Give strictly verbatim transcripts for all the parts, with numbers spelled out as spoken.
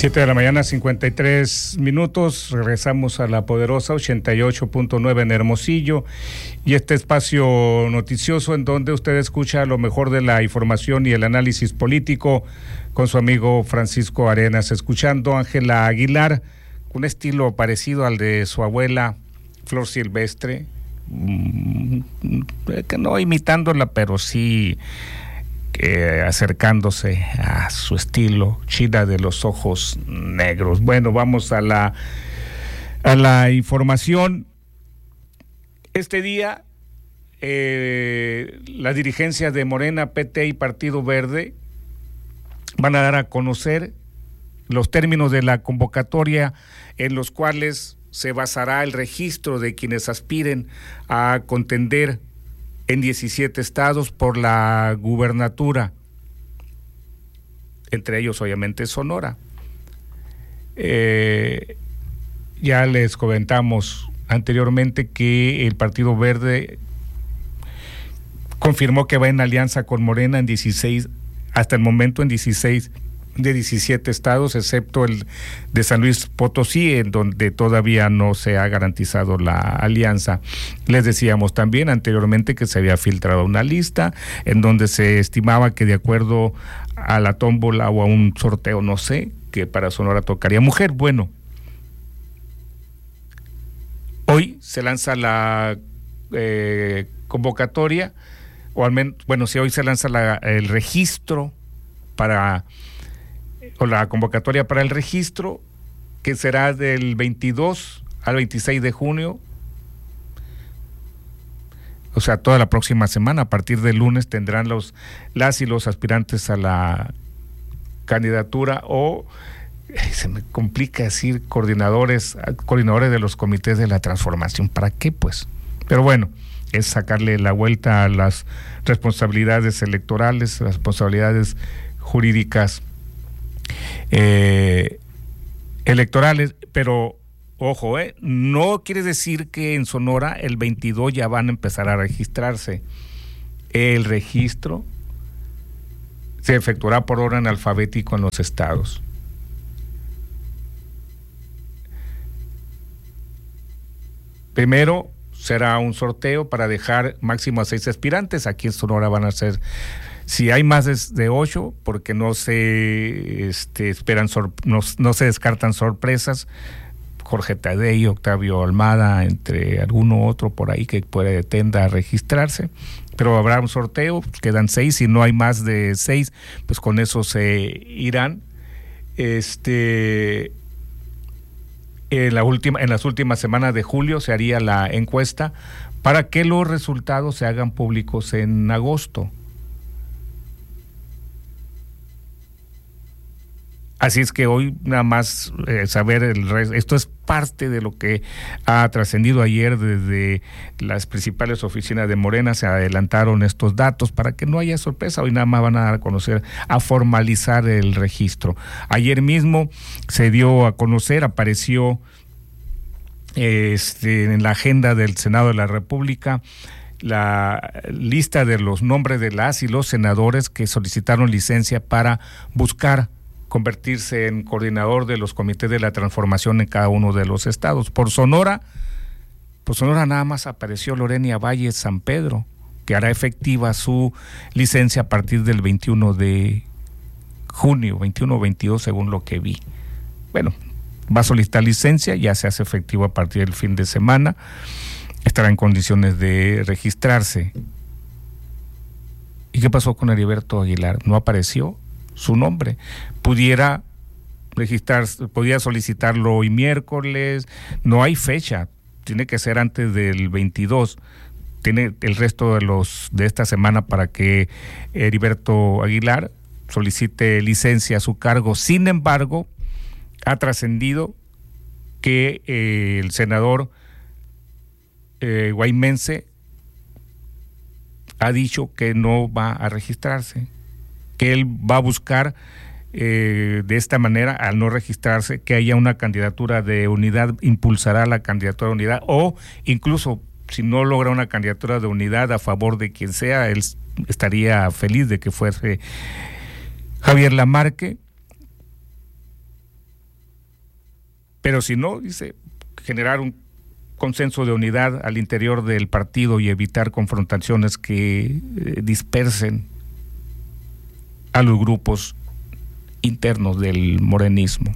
Siete de la mañana, cincuenta y tres minutos. Regresamos a la poderosa ochenta y ocho punto nueve en Hermosillo y este espacio noticioso en donde usted escucha lo mejor de la información y el análisis político con su amigo Francisco Arenas, escuchando a Ángela Aguilar con un estilo parecido al de su abuela Flor Silvestre, que no imitándola, pero sí Eh, acercándose a su estilo, China de los ojos negros. Bueno, vamos a la a la información. Este día eh, la dirigencia de Morena, P T y Partido Verde van a dar a conocer los términos de la convocatoria en los cuales se basará el registro de quienes aspiren a contender en diecisiete estados por la gubernatura, entre ellos obviamente Sonora. Eh, ya les comentamos anteriormente que el Partido Verde confirmó que va en alianza con Morena en dieciséis, hasta el momento en dieciséis de diecisiete estados, excepto el de San Luis Potosí, en donde todavía no se ha garantizado la alianza. Les decíamos también anteriormente que se había filtrado una lista en donde se estimaba que de acuerdo a la tómbola o a un sorteo, no sé, que para Sonora tocaría mujer. Bueno, hoy se lanza la eh, convocatoria, o al menos, bueno, si hoy se lanza la, el registro para o la convocatoria para el registro, que será del veintidós al veintiséis de junio, o sea, toda la próxima semana. A partir del lunes tendrán los las y los aspirantes a la candidatura, o se me complica decir coordinadores, coordinadores de los comités de la transformación. ¿Para qué, pues? Pero bueno, es sacarle la vuelta a las responsabilidades electorales, las responsabilidades jurídicas Eh, electorales, pero ojo, eh, no quiere decir que en Sonora el veintidós ya van a empezar a registrarse. El registro se efectuará por orden alfabético en los estados. Primero será un sorteo para dejar máximo a seis aspirantes. Aquí en Sonora van a ser, si hay más de, de ocho, porque no se este, esperan sor, no, no se descartan sorpresas, Jorge Tadei, Octavio Almada, entre alguno otro por ahí que puede tenda a registrarse, pero habrá un sorteo, quedan seis, si no hay más de seis, pues con eso se irán. Este en la última, en las últimas semanas de julio se haría la encuesta para que los resultados se hagan públicos en agosto. Así es que hoy nada más eh, saber el resto. Esto es parte de lo que ha trascendido ayer desde las principales oficinas de Morena. Se adelantaron estos datos para que no haya sorpresa. Hoy nada más van a dar a conocer, a formalizar el registro. Ayer mismo se dio a conocer, apareció este, en la agenda del Senado de la República la lista de los nombres de las y los senadores que solicitaron licencia para buscar convertirse en coordinador de los comités de la transformación en cada uno de los estados. Por Sonora, por Sonora nada más apareció Lorenia Valle San Pedro, que hará efectiva su licencia a partir del veintiuno de junio, veintiuno o veintidós según lo que vi. Bueno, va a solicitar licencia, ya se hace efectivo a partir del fin de semana, estará en condiciones de registrarse. ¿Y qué pasó con Heriberto Aguilar? No apareció su nombre. Pudiera registrar, podía solicitarlo hoy miércoles, no hay fecha, tiene que ser antes del veintidós, tiene el resto de los de esta semana para que Heriberto Aguilar solicite licencia a su cargo. Sin embargo, ha trascendido que eh, el senador eh, guaymense ha dicho que no va a registrarse, que él va a buscar eh, de esta manera, al no registrarse, que haya una candidatura de unidad, impulsará la candidatura de unidad, o incluso si no logra una candidatura de unidad a favor de quien sea, él estaría feliz de que fuese Javier Lamarque. Pero si no, dice, generar un consenso de unidad al interior del partido y evitar confrontaciones que eh, dispersen a los grupos internos del morenismo.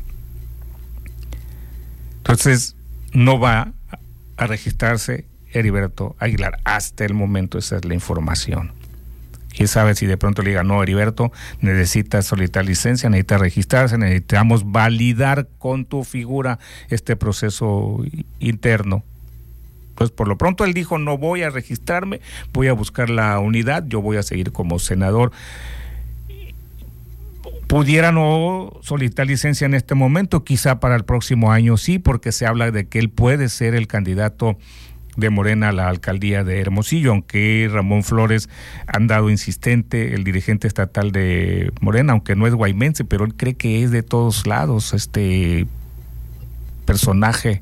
Entonces, no va a registrarse Heriberto Aguilar hasta el momento. Esa es la información. Quién sabe si de pronto le diga, no, Heriberto, necesitas solicitar licencia, necesitas registrarse, necesitamos validar con tu figura este proceso interno. Pues por lo pronto él dijo, no voy a registrarme, voy a buscar la unidad, yo voy a seguir como senador. Pudiera no solicitar licencia en este momento, quizá para el próximo año sí, porque se habla de que él puede ser el candidato de Morena a la alcaldía de Hermosillo, aunque Ramón Flores ha andado insistente, el dirigente estatal de Morena, aunque no es guaymense, pero él cree que es de todos lados este personaje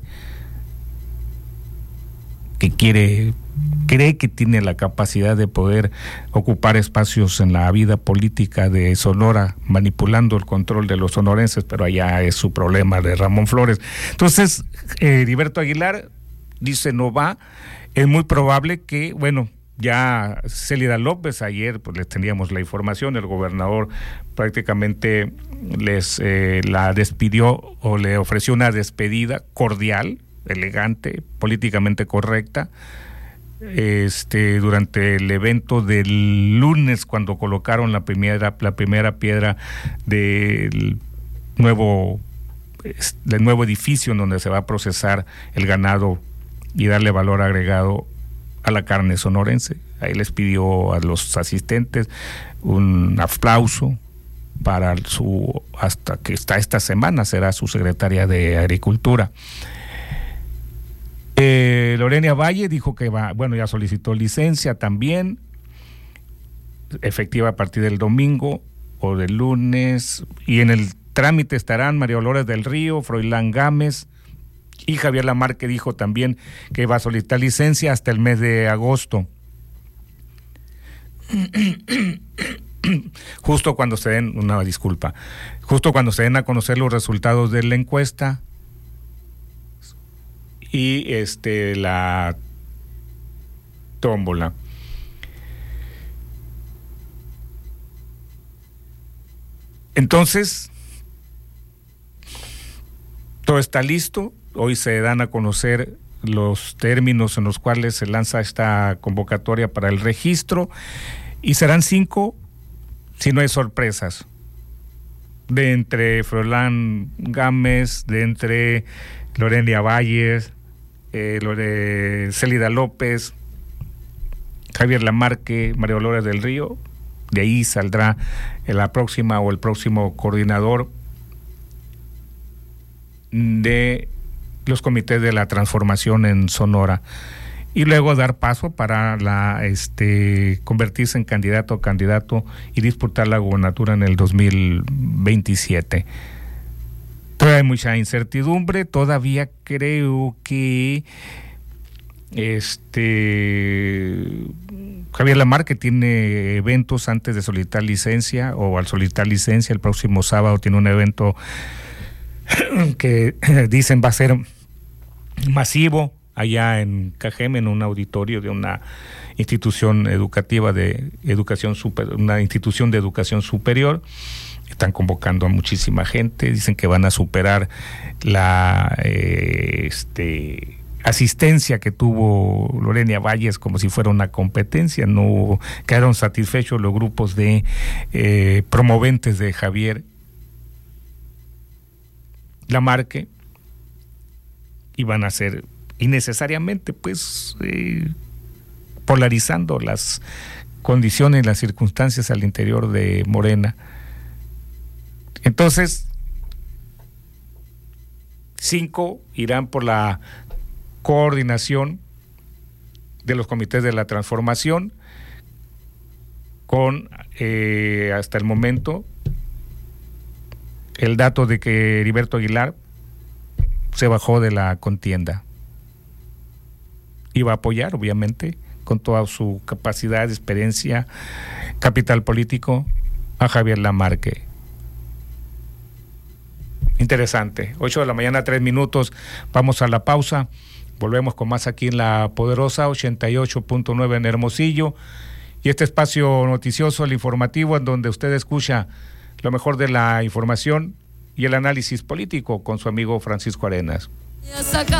que quiere, cree que tiene la capacidad de poder ocupar espacios en la vida política de Sonora, manipulando el control de los sonorenses, pero allá es su problema de Ramón Flores. Entonces, eh, Heriberto Aguilar dice no va. Es muy probable que, bueno, ya Célida López, ayer pues les teníamos la información, el gobernador prácticamente les eh, la despidió o le ofreció una despedida cordial, elegante, políticamente correcta, este durante el evento del lunes cuando colocaron la primera la primera piedra del nuevo del nuevo edificio en donde se va a procesar el ganado y darle valor agregado a la carne sonorense. Ahí les pidió a los asistentes un aplauso para su, hasta que está esta semana, será su secretaria de Agricultura. Eh, Lorena Valle dijo que va, bueno, ya solicitó licencia también, efectiva a partir del domingo o del lunes, y en el trámite estarán María Dolores del Río, Froilán Gámez, y Javier Lamarque dijo también que va a solicitar licencia hasta el mes de agosto. Justo cuando se den, una disculpa, justo cuando se den a conocer los resultados de la encuesta y este la tómbola. Entonces, todo está listo. Hoy se dan a conocer los términos en los cuales se lanza esta convocatoria para el registro y serán cinco, si no hay sorpresas, de entre Froilán Gámez, de entre Lorena Valles, eh, Lore, Célida López, Javier Lamarque, María Dolores del Río. De ahí saldrá la próxima o el próximo coordinador de los comités de la transformación en Sonora, y luego dar paso para la este convertirse en candidato o candidato y disputar la gubernatura en el dos mil veintisiete. Todavía hay mucha incertidumbre, todavía creo que este Javier Lamarque tiene eventos antes de solicitar licencia, o al solicitar licencia el próximo sábado tiene un evento que dicen va a ser masivo allá en Cajeme, en un auditorio de una institución educativa de educación super, una institución de educación superior. Están convocando a muchísima gente, dicen que van a superar la eh, este asistencia que tuvo Lorena Valles como si fuera una competencia. No quedaron satisfechos los grupos de eh, promoventes de Javier Lamarque, y van a ser innecesariamente pues eh, polarizando las condiciones, las circunstancias al interior de Morena. Entonces, cinco irán por la coordinación de los comités de la transformación, con eh, hasta el momento el dato de que Heriberto Aguilar se bajó de la contienda. Iba a apoyar, obviamente, con toda su capacidad, experiencia, capital político, a Javier Lamarque. Interesante. ocho de la mañana, tres minutos. Vamos a la pausa. Volvemos con más aquí en La Poderosa, ochenta y ocho punto nueve en Hermosillo. Y este espacio noticioso, el informativo, en donde usted escucha lo mejor de la información y el análisis político con su amigo Francisco Arenas.